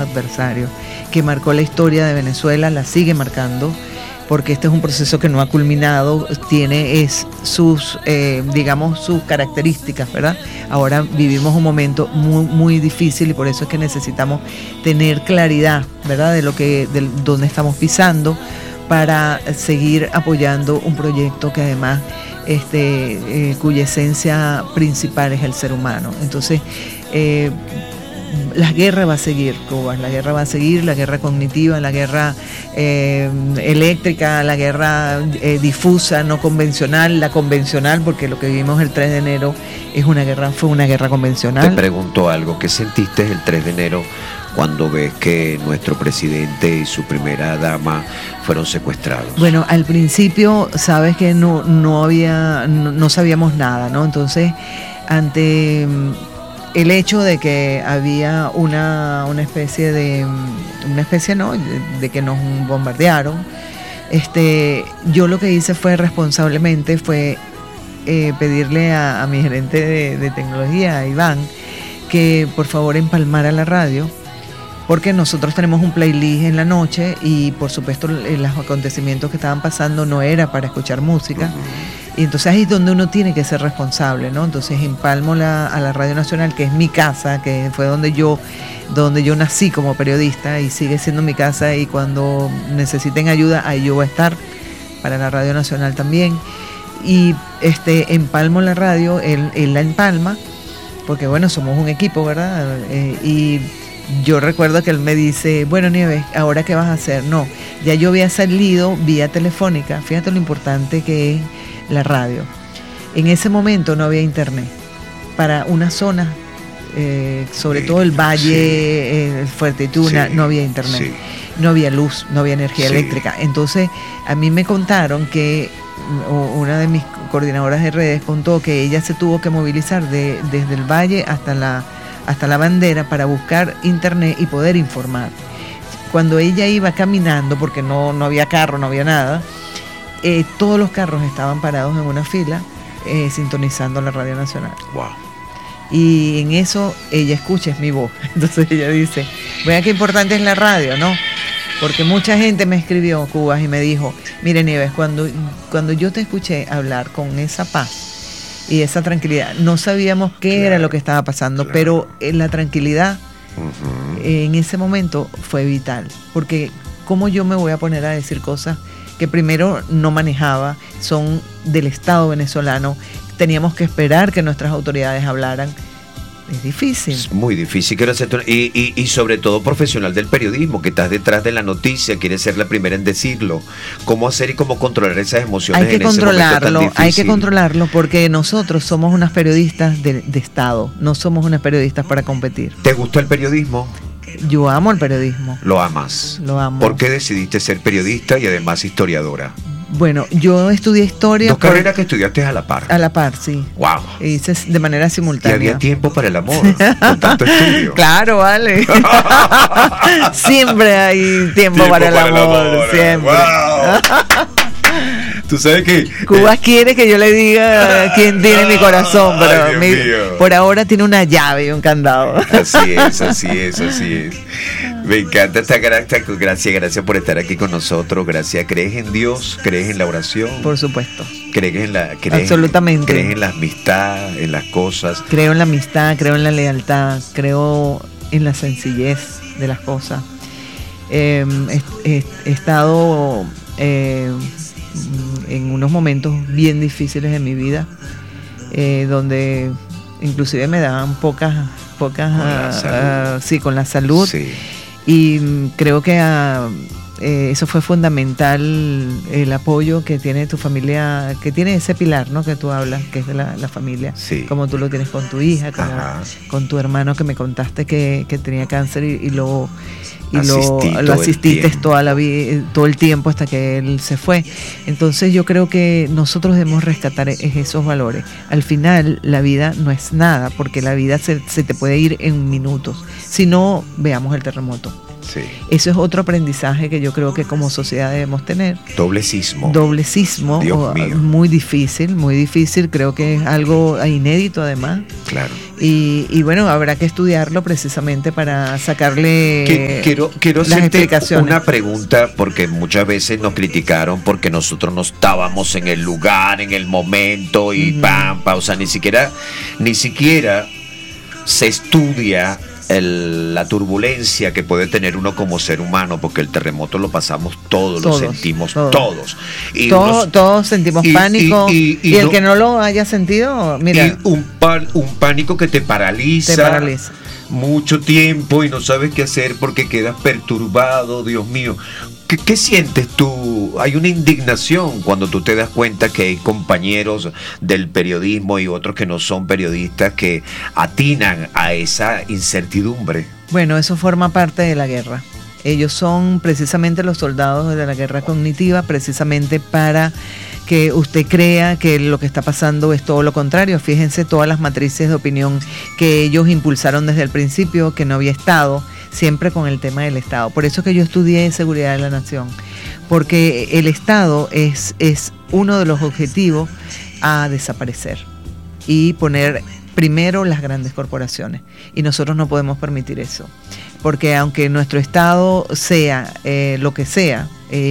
adversario, que marcó la historia de Venezuela, la sigue marcando, porque este es un proceso que no ha culminado, tiene sus características, ¿verdad? Ahora vivimos un momento muy, muy difícil y por eso es que necesitamos tener claridad, ¿verdad? De dónde estamos pisando para seguir apoyando un proyecto que además cuya esencia principal es el ser humano. Entonces, la guerra va a seguir, Cuba, la guerra va a seguir, la guerra cognitiva, la guerra eléctrica, la guerra difusa, no convencional, la convencional, porque lo que vivimos el 3 de enero fue una guerra convencional. Te pregunto algo, ¿qué sentiste el 3 de enero cuando ves que nuestro presidente y su primera dama fueron secuestrados? Bueno, al principio sabes que no sabíamos nada, ¿no? Entonces, ante el hecho de que había una especie de que nos bombardearon, yo lo que hice fue responsablemente pedirle a mi gerente de tecnología, a Iván, que por favor empalmara la radio, porque nosotros tenemos un playlist en la noche y por supuesto los acontecimientos que estaban pasando no era para escuchar música. Y entonces ahí es donde uno tiene que ser responsable, ¿no? Entonces empalmo a la Radio Nacional, que es mi casa, que fue donde yo nací como periodista y sigue siendo mi casa, y cuando necesiten ayuda, ahí yo voy a estar, para la Radio Nacional también. Y empalmo la radio, él la empalma, porque bueno, somos un equipo, ¿verdad? Y yo recuerdo que él me dice, bueno, Nieves, ¿ahora qué vas a hacer? No, ya yo había salido vía telefónica, fíjate lo importante que es la radio. En ese momento no había internet para una zona, sobre todo el Valle, Fuerte Tuna, no había internet, no había luz, no había energía eléctrica. Entonces a mí me contaron que una de mis coordinadoras de redes contó que ella se tuvo que movilizar desde el Valle hasta la Bandera para buscar internet y poder informar. Cuando ella iba caminando, porque no había carro, no había nada, todos los carros estaban parados en una fila sintonizando la Radio Nacional. Wow. Y en eso ella escucha, es mi voz. Entonces ella dice, vea qué importante es la radio, ¿no? Porque mucha gente me escribió, Cubas, y me dijo, mire Nieves, cuando yo te escuché hablar con esa paz y esa tranquilidad, no sabíamos qué era lo que estaba pasando, pero la tranquilidad en ese momento fue vital, porque ¿cómo yo me voy a poner a decir cosas que primero no manejaba, son del Estado venezolano, teníamos que esperar que nuestras autoridades hablaran? Es difícil. Es muy difícil. Y sobre todo profesional del periodismo, que estás detrás de la noticia, quieres ser la primera en decirlo. ¿Cómo hacer y cómo controlar esas emociones? Hay que controlarlo, hay que controlarlo, porque nosotros somos unas periodistas de Estado, no somos unas periodistas para competir. ¿Te gusta el periodismo? Yo amo el periodismo. ¿Lo amas? Lo amo. ¿Por qué decidiste ser periodista y además historiadora? Bueno, yo estudié historia. Dos carreras que estudiaste a la par. A la par, sí. Wow. Hice de manera simultánea. Y había tiempo para el amor, con tanto estudio. Claro, vale. Siempre hay tiempo para el amor. Siempre. Wow. Tú sabes que Cuba quiere que yo le diga quién tiene mi corazón, pero por ahora tiene una llave y un candado. Así es. Me encanta esta gracias por estar aquí con nosotros. Gracias. ¿Crees en Dios? ¿Crees en la oración? Por supuesto. Absolutamente. ¿Crees en la amistad, en las cosas? Creo en la amistad, creo en la lealtad, creo en la sencillez de las cosas. He estado en unos momentos bien difíciles de mi vida, donde inclusive me daban pocas con la salud. Sí. Y creo que eso fue fundamental, el apoyo que tiene tu familia, que tiene ese pilar, ¿no?, que tú hablas, que es de la familia, sí, como tú lo tienes con tu hija, con tu hermano, que me contaste que tenía cáncer y lo asististe toda la vida, todo el tiempo hasta que él se fue. Entonces yo creo que nosotros debemos rescatar esos valores. Al final la vida no es nada, porque la vida se te puede ir en minutos. Si no, veamos el terremoto. Sí. Eso es otro aprendizaje que yo creo que como sociedad debemos tener. Doble sismo. Dios mío. Muy difícil, creo que es algo inédito además. Claro. Y bueno, habrá que estudiarlo precisamente para sacarle quiero las hacerte explicaciones. una pregunta, porque muchas veces nos criticaron porque nosotros no estábamos en el lugar, en el momento y o sea, ni siquiera se estudia la turbulencia que puede tener uno como ser humano, porque el terremoto lo pasamos todos, lo sentimos todos. Y todos sentimos pánico. Y el que no lo haya sentido, mira. Y un pánico que te paraliza mucho tiempo y no sabes qué hacer porque quedas perturbado, Dios mío. ¿Qué sientes tú? Hay una indignación cuando tú te das cuenta que hay compañeros del periodismo y otros que no son periodistas que atinan a esa incertidumbre. Bueno, eso forma parte de la guerra. Ellos son precisamente los soldados de la guerra cognitiva, precisamente para que usted crea que lo que está pasando es todo lo contrario. Fíjense todas las matrices de opinión que ellos impulsaron desde el principio, que no había Estado, siempre con el tema del Estado. Por eso que yo estudié seguridad de la nación, porque el Estado es uno de los objetivos a desaparecer y poner primero las grandes corporaciones, y nosotros no podemos permitir eso, porque aunque nuestro Estado sea lo que sea,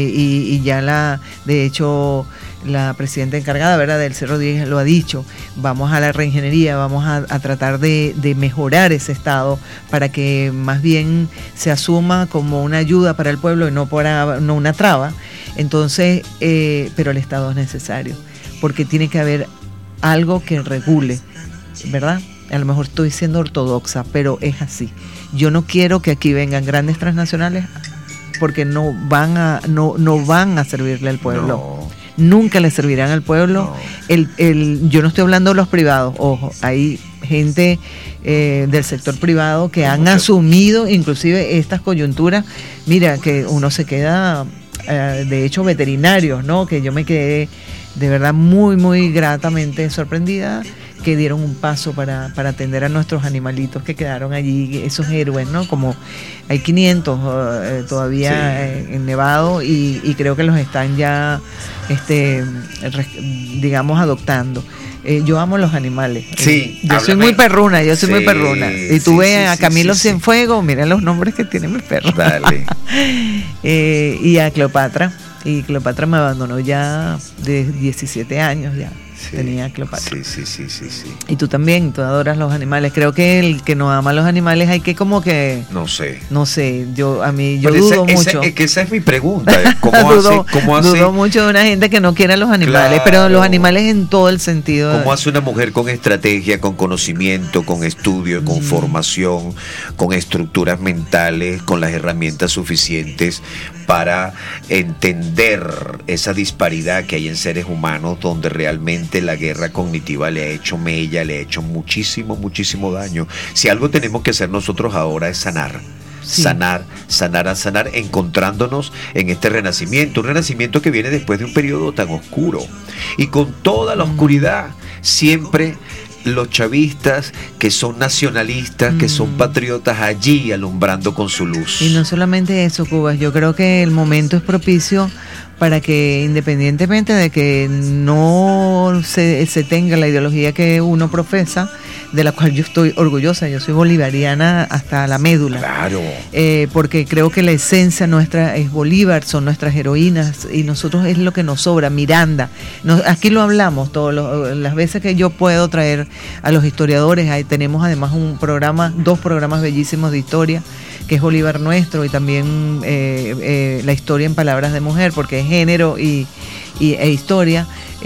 y ya de hecho la presidenta encargada, ¿verdad?, Delcy Rodríguez lo ha dicho, vamos a la reingeniería, vamos a tratar de mejorar ese Estado para que más bien se asuma como una ayuda para el pueblo y no una traba. Entonces, pero el Estado es necesario, porque tiene que haber algo que regule, ¿verdad? A lo mejor estoy siendo ortodoxa, pero es así. Yo no quiero que aquí vengan grandes transnacionales porque no van a servirle al pueblo. No. Nunca le servirán al pueblo. No. Yo no estoy hablando de los privados, ojo, hay gente del sector privado que han asumido inclusive estas coyunturas. Mira, que uno se queda, de hecho, veterinarios, ¿no? Que yo me quedé de verdad muy, muy gratamente sorprendida, que dieron un paso para atender a nuestros animalitos que quedaron allí, esos héroes, ¿no? Como hay 500 todavía en Nevado y creo que los están ya, digamos, adoptando. Yo amo los animales. Sí, yo soy muy perruna, muy perruna. Y tú ves a Camilo Cienfuegos, mira los nombres que tiene mi perro. Dale. Y a Cleopatra. Y Cleopatra me abandonó ya de 17 años ya. Sí, tenía Cleopatra. Sí. Y tú también, tú adoras los animales. Creo que el que no ama los animales hay que como que... No sé, yo dudo mucho. Esa es mi pregunta. ¿Cómo hace? Dudo mucho de una gente que no quiera los animales, claro, pero los animales en todo el sentido. ¿Cómo hace una mujer con estrategia, con conocimiento, con estudio, con formación, con estructuras mentales, con las herramientas suficientes para entender esa disparidad que hay en seres humanos, donde realmente la guerra cognitiva le ha hecho mella, le ha hecho muchísimo daño? Si algo tenemos que hacer nosotros ahora es sanar. Sí. Sanar, encontrándonos en este renacimiento, un renacimiento que viene después de un periodo tan oscuro, y con toda la oscuridad siempre los chavistas, que son nacionalistas, que son patriotas, allí alumbrando con su luz. Y no solamente eso, Cubas, yo creo que el momento es propicio para que, independientemente de que no se tenga la ideología que uno profesa, de la cual yo estoy orgullosa, yo soy bolivariana hasta la médula. Claro. Porque creo que la esencia nuestra es Bolívar, son nuestras heroínas, y nosotros es lo que nos sobra, Miranda. Aquí lo hablamos las veces que yo puedo traer a los historiadores. Ahí tenemos además dos programas bellísimos de historia, que es Bolívar Nuestro, y también la historia en palabras de mujer, porque es género e historia.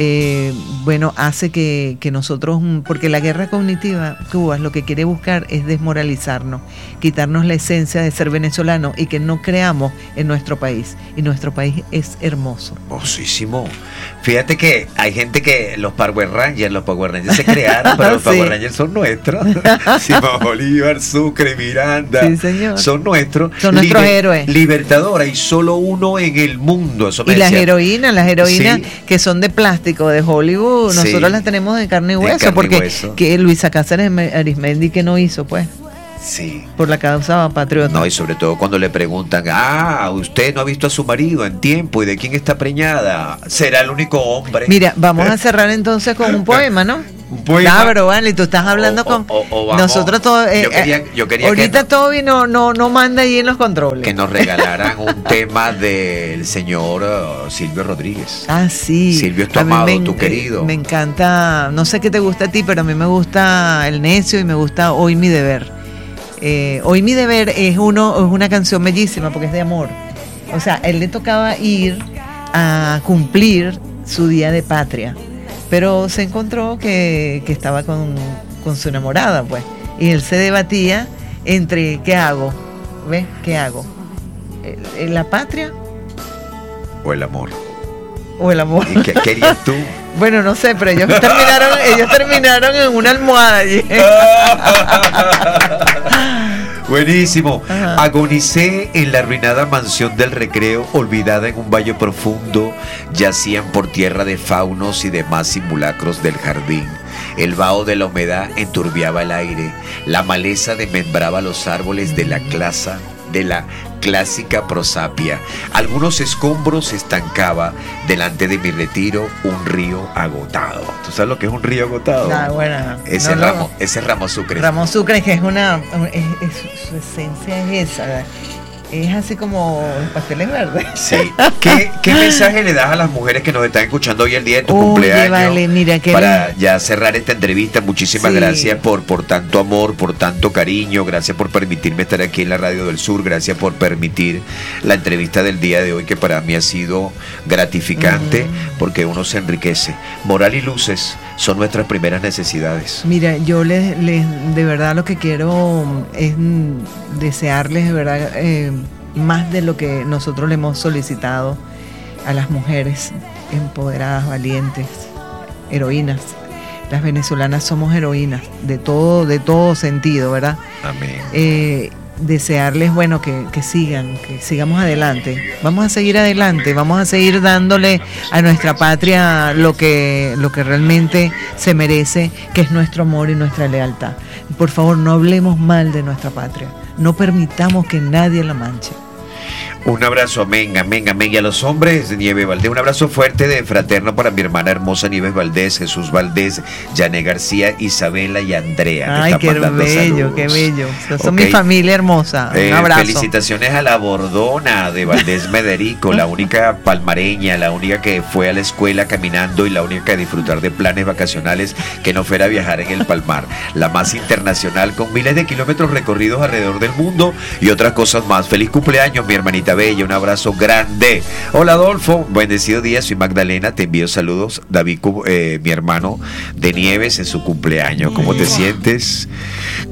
Hace que nosotros, porque la guerra cognitiva, Cuba, lo que quiere buscar es desmoralizarnos, quitarnos la esencia de ser venezolano y que no creamos en nuestro país. Y nuestro país es hermoso. Hermosísimo. Fíjate que hay gente que los Power Rangers se crearon, pero los Power Rangers son nuestros. Simón Bolívar, Sucre, Miranda. Sí, señor. Son nuestros. Son nuestros héroes. Libertadora, y solo uno en el mundo. Eso me y decía. las heroínas sí, que son de plástico, de Hollywood, nosotros las tenemos de carne y hueso, porque que Luisa Cáceres Arismendi, que no hizo, pues. Sí. por la causa patriota. No, y sobre todo cuando le preguntan, usted no ha visto a su marido en tiempo, ¿y de quién está preñada? Será el único hombre. Mira, vamos a cerrar entonces con un poema, ¿no? Un poema. Claro, vale, tú estás hablando con vamos. nosotros todos. Yo quería ahorita que Toby no manda ahí en los controles. nos regalaran un tema del señor Silvio Rodríguez. Ah, sí. Silvio es tu A mí amado, tu querido. Me encanta, no sé qué te gusta a ti, pero a mí me gusta El Necio y me gusta Hoy mi deber. Hoy mi deber es una canción bellísima porque es de amor. O sea, él le tocaba ir a cumplir su día de patria, pero se encontró que estaba con su enamorada, pues. Y él se debatía entre ¿qué hago? ¿Ves? ¿Qué hago? ¿La patria O el amor. o el amor? ¿Y qué querías tú? Bueno, no sé, pero ellos terminaron en una almohada allí. Buenísimo. Ajá. Agonicé en la arruinada mansión del recreo, olvidada en un valle profundo, yacían por tierra de faunos y demás simulacros del jardín. El vaho de la humedad enturbiaba el aire, la maleza desmembraba los árboles de la clásica prosapia. Algunos escombros estancaba delante de mi retiro un río agotado. ¿Tú sabes lo que es un río agotado? Bueno, Ese Ramo Sucre. Ramo Sucre, que es su esencia es esa. Es así como pasteles verdes. Sí. ¿Qué mensaje le das a las mujeres que nos están escuchando hoy el día de tu cumpleaños? Vale, mira, para ya cerrar esta entrevista, muchísimas Sí. gracias por tanto amor, por tanto cariño, gracias por permitirme estar aquí en la Radio del Sur, gracias por permitir la entrevista del día de hoy, que para mí ha sido gratificante, porque uno se enriquece. Moral y luces son nuestras primeras necesidades. Mira, yo les de verdad lo que quiero es desearles de verdad más de lo que nosotros le hemos solicitado a las mujeres empoderadas, valientes, heroínas. Las venezolanas somos heroínas de todo sentido, ¿verdad? Amén. Desearles, bueno, que sigamos adelante. Vamos a seguir adelante, vamos a seguir dándole a nuestra patria lo que realmente se merece, que es nuestro amor y nuestra lealtad. Por favor, no hablemos mal de nuestra patria, no permitamos que nadie la manche. Un abrazo, amén, amén, amén. Y a los hombres, Nieves Valdés, un abrazo fuerte de fraterno para mi hermana hermosa Nieves Valdés, Jesús Valdés, Yané García, Isabela y Andrea. Ay, qué bello, qué bello. Son mi familia hermosa. Un abrazo. Felicitaciones a la Bordona de Valdés Mederico, la única palmareña, la única que fue a la escuela caminando y la única que disfrutar de planes vacacionales que no fuera a viajar en el Palmar. La más internacional, con miles de kilómetros recorridos alrededor del mundo y otras cosas más. Feliz cumpleaños, mi hermanita bella, un abrazo grande. Hola Adolfo, bendecido día, soy Magdalena, te envío saludos. David, mi hermano de Nieves, en su cumpleaños. ¿Cómo te sientes?